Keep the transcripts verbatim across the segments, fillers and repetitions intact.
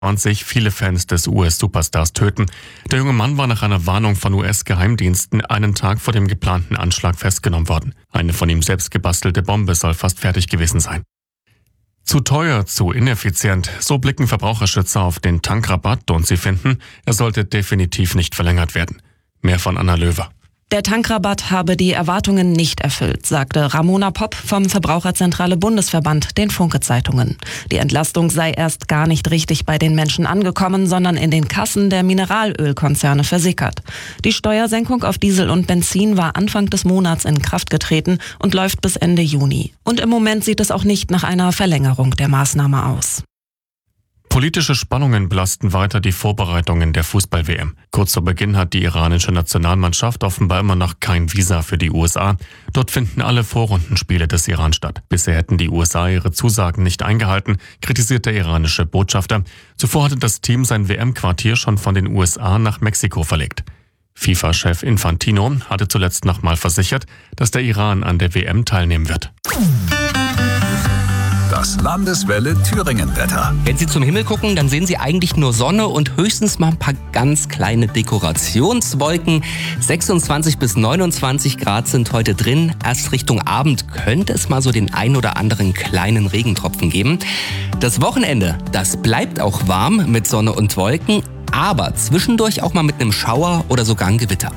sich viele Fans des U S-Superstars töten. Der junge Mann war nach einer Warnung von U S-Geheimdiensten einen Tag vor dem geplanten Anschlag festgenommen worden. Eine von ihm selbst gebastelte Bombe soll fast fertig gewesen sein. Zu teuer, zu ineffizient, so blicken Verbraucherschützer auf den Tankrabatt und sie finden, er sollte definitiv nicht verlängert werden. Mehr von Anna Löwer. Der Tankrabatt habe die Erwartungen nicht erfüllt, sagte Ramona Popp vom Verbraucherzentrale Bundesverband den Funke-Zeitungen. Die Entlastung sei erst gar nicht richtig bei den Menschen angekommen, sondern in den Kassen der Mineralölkonzerne versickert. Die Steuersenkung auf Diesel und Benzin war Anfang des Monats in Kraft getreten und läuft bis Ende Juni. Und im Moment sieht es auch nicht nach einer Verlängerung der Maßnahme aus. Politische Spannungen belasten weiter die Vorbereitungen der Fußball-W M. Kurz zu Beginn hat die iranische Nationalmannschaft offenbar immer noch kein Visa für die U S A. Dort finden alle Vorrundenspiele des Iran statt. Bisher hätten die U S A ihre Zusagen nicht eingehalten, kritisiert der iranische Botschafter. Zuvor hatte das Team sein W M-Quartier schon von den U S A nach Mexiko verlegt. FIFA-Chef Infantino hatte zuletzt nochmal versichert, dass der Iran an der W M teilnehmen wird. Das Landeswelle Thüringen-Wetter. Wenn Sie zum Himmel gucken, dann sehen Sie eigentlich nur Sonne und höchstens mal ein paar ganz kleine Dekorationswolken. sechsundzwanzig bis neunundzwanzig Grad sind heute drin. Erst Richtung Abend könnte es mal so den ein oder anderen kleinen Regentropfen geben. Das Wochenende, das bleibt auch warm mit Sonne und Wolken, aber zwischendurch auch mal mit einem Schauer oder sogar ein Gewitter.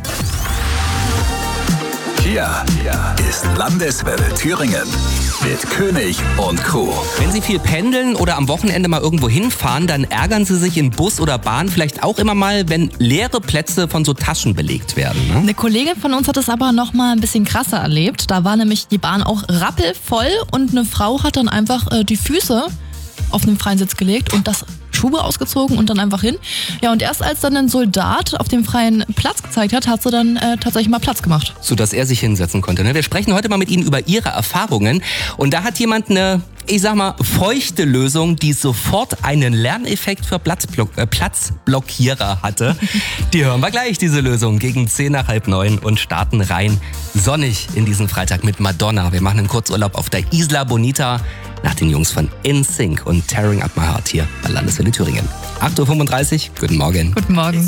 Hier, hier ist Landeswelle Thüringen mit König und Co. Wenn Sie viel pendeln oder am Wochenende mal irgendwo hinfahren, dann ärgern Sie sich in Bus oder Bahn vielleicht auch immer mal, wenn leere Plätze von so Taschen belegt werden. Ne? Eine Kollegin von uns hat es aber noch mal ein bisschen krasser erlebt. Da war nämlich die Bahn auch rappelvoll und eine Frau hat dann einfach äh, die Füße auf einen freien Sitz gelegt und das Schuhe ausgezogen und dann einfach hin. Ja, und erst als dann ein Soldat auf dem freien Platz gezeigt hat, hat sie dann äh, tatsächlich mal Platz gemacht. Sodass er sich hinsetzen konnte. Ne? Wir sprechen heute mal mit Ihnen über Ihre Erfahrungen. Und da hat jemand eine, ich sag mal, feuchte Lösung, die sofort einen Lerneffekt für Platzblock- äh, Platzblockierer hatte. Die hören wir gleich, diese Lösung, gegen zehn nach halb neun und starten rein sonnig in diesen Freitag mit Madonna. Wir machen einen Kurzurlaub auf der Isla Bonita nach den Jungs von In Sync und Tearing Up My Heart hier bei Landeswelle Thüringen. acht Uhr fünfunddreißig, guten Morgen. Guten Morgen.